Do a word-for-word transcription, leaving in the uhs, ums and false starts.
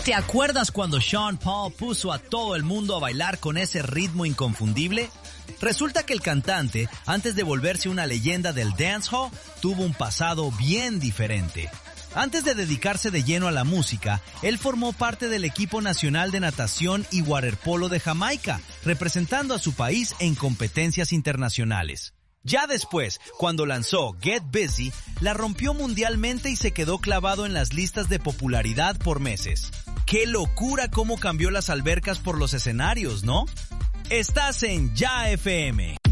¿Te acuerdas cuando Sean Paul puso a todo el mundo a bailar con ese ritmo inconfundible? Resulta que el cantante, antes de volverse una leyenda del dancehall, tuvo un pasado bien diferente. Antes de dedicarse de lleno a la música, él formó parte del equipo nacional de natación y waterpolo de Jamaica, representando a su país en competencias internacionales. Ya después, cuando lanzó Get Busy, la rompió mundialmente y se quedó clavado en las listas de popularidad por meses. ¡Qué locura cómo cambió las albercas por los escenarios!, ¿no? Estás en Ya F M.